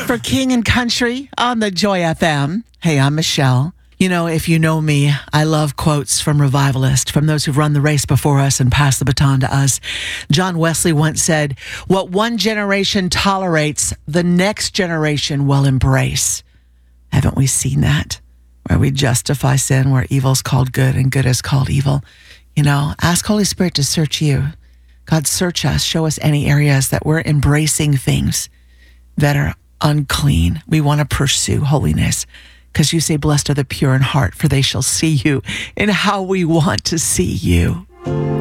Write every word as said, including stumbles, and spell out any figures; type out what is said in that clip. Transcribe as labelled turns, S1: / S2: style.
S1: for King and Country on the Joy F M. Hey, I'm Michelle. You know, if you know me, I love quotes from revivalists, from those who've run the race before us and passed the baton to us. John Wesley once said, "What one generation tolerates, the next generation will embrace." Haven't we seen that? Where we justify sin, where evil's called good and good is called evil. You know, ask Holy Spirit to search you. God, search us. Show us any areas that we're embracing things that are unclean. We want to pursue holiness because you say, blessed are the pure in heart, for they shall see you in how we want to see you.